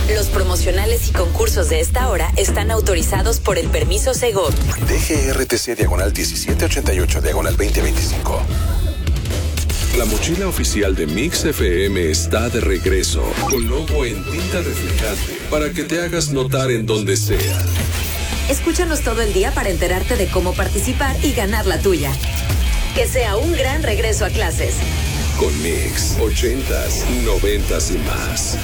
Los promocionales y concursos de esta hora están autorizados por el permiso Segov. DGRTC /1788/2025. La mochila oficial de Mix FM está de regreso, con logo en tinta reflejante, para que te hagas notar en donde sea. Escúchanos todo el día para enterarte de cómo participar y ganar la tuya. Que sea un gran regreso a clases. Con Mix, 80s, 90s y más.